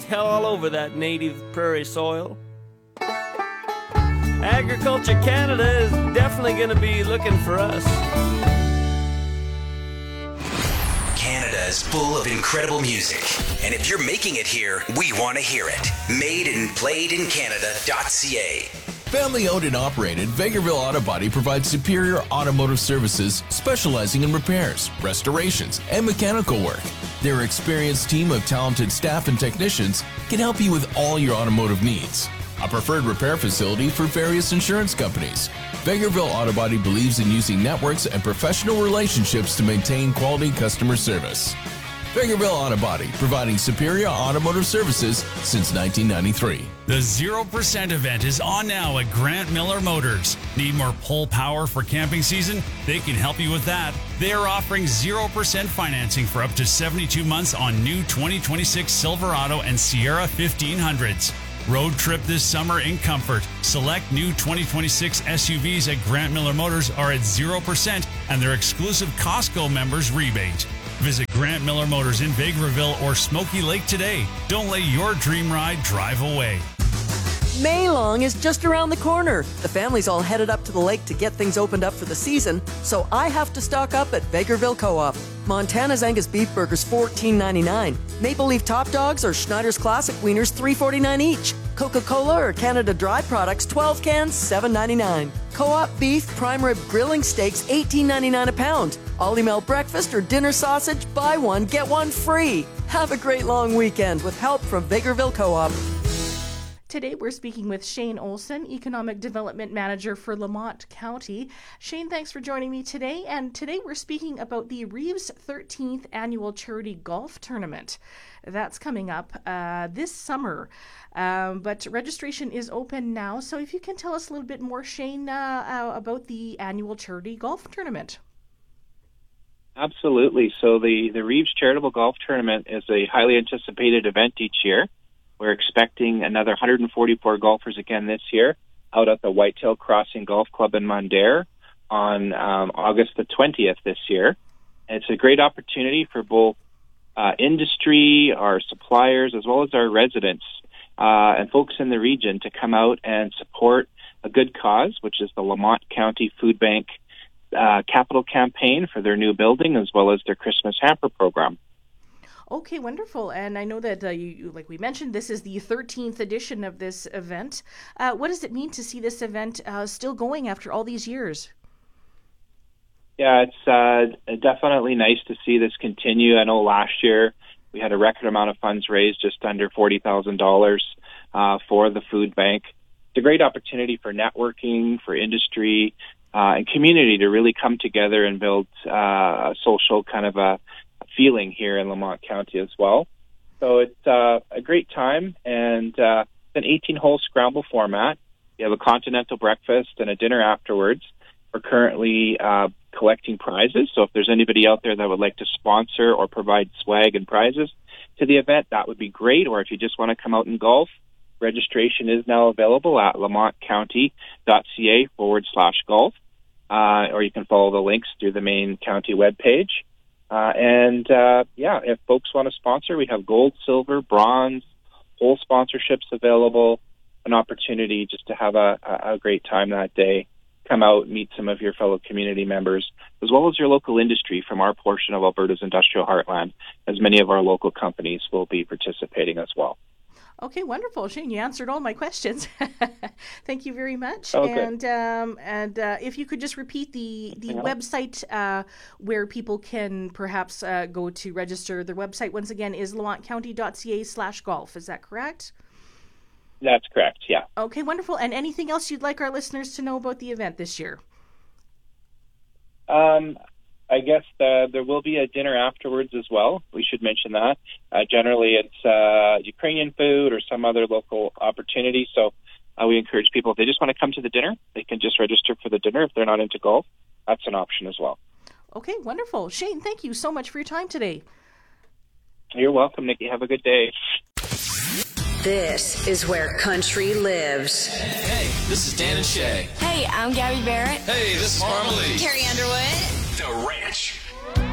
hell all over that native prairie soil. Agriculture Canada is definitely going to be looking for us. Canada is full of incredible music. And if you're making it here, we want to hear it. MadeandPlayedInCanada.ca. Family owned and operated, Vegreville Auto Body provides superior automotive services specializing in repairs, restorations, and mechanical work. Their experienced team of talented staff and technicians can help you with all your automotive needs. A preferred repair facility for various insurance companies. Vegreville Auto Body believes in using networks and professional relationships to maintain quality customer service. Vegreville Auto Body, providing superior automotive services since 1993. The 0% event is on now at Grant Miller Motors. Need more pull power for camping season? They can help you with that. They are offering 0% financing for up to 72 months on new 2026 Silverado and Sierra 1500s. Road trip this summer in comfort. Select new 2026 SUVs at Grant Miller Motors are at 0% and their exclusive Costco members rebate. Visit Grant Miller Motors in Vegreville or Smoky Lake today. Don't let your dream ride drive away. Maylong is just around the corner. The family's all headed up to the lake to get things opened up for the season, so I have to stock up at Vegreville Co-op. Montana's Angus Beef Burgers $14.99. Maple Leaf Top Dogs or Schneider's Classic Wieners $3.49 each. Coca-Cola or Canada Dry Products 12 cans $7.99. Co-op Beef Prime Rib Grilling Steaks $18.99 a pound. Ollie Mel Breakfast or Dinner Sausage, buy one, get one free. Have a great long weekend with help from Vegreville Co-op. Today we're speaking with Shane Olson, Economic Development Manager for Lamont County. Shane, thanks for joining me today. And today we're speaking about the Reeves 13th Annual Charity Golf Tournament. That's coming up this summer, but registration is open now. So if you can tell us a little bit more, Shane, about the annual charity golf tournament. Absolutely. So the Reeves Charitable Golf Tournament is a highly anticipated event each year. We're expecting another 144 golfers again this year out at the Whitetail Crossing Golf Club in Mundare on August the 20th this year. And it's a great opportunity for both industry, our suppliers, as well as our residents and folks in the region to come out and support a good cause, which is the Lamont County Food Bank capital campaign for their new building, as well as their Christmas hamper program. Okay, wonderful. And I know that, like we mentioned, this is the 13th edition of this event. What does it mean to see this event still going after all these years? Yeah, it's definitely nice to see this continue. I know last year we had a record amount of funds raised, just under $40,000 for the food bank. It's a great opportunity for networking, for industry, and community to really come together and build a social kind of a feeling here in Lamont County as well. So it's a great time, and it's an 18-hole scramble format. You have a continental breakfast and a dinner afterwards. We're currently collecting prizes, so if there's anybody out there that would like to sponsor or provide swag and prizes to the event, that would be great. Or if you just want to come out and golf, registration is now available at lamontcounty.ca/golf, or you can follow the links through the main county webpage. If folks want to sponsor, we have gold, silver, bronze, whole sponsorships available, an opportunity just to have a great time that day. Come out, meet some of your fellow community members, as well as your local industry from our portion of Alberta's industrial heartland, as many of our local companies will be participating as well. Okay, wonderful. Shane, you answered all my questions. Thank you very much. Okay. And if you could just repeat the website where people can perhaps go to register. Their website, once again, is lamontcounty.ca/golf. Is that correct? That's correct, yeah. Okay, wonderful. And anything else you'd like our listeners to know about the event this year? I guess there will be a dinner afterwards as well. We should mention that. Generally, it's Ukrainian food or some other local opportunity. So we encourage people, if they just want to come to the dinner, they can just register for the dinner. If they're not into golf, that's an option as well. Okay, wonderful. Shane, thank you so much for your time today. You're welcome, Nikki. Have a good day. This is where country lives. Hey, this is Dan and Shay. Hey, I'm Gabby Barrett. Hey, this is Marmalade. Carrie Underwood. The Ranch.